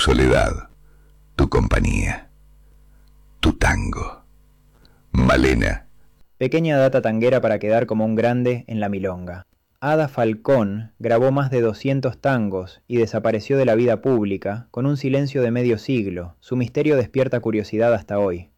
soledad, tu compañía, tu tango. Malena. Pequeña data tanguera para quedar como un grande en la milonga. Ada Falcón grabó más de 200 tangos y desapareció de la vida pública con un silencio de medio siglo. Su misterio despierta curiosidad hasta hoy.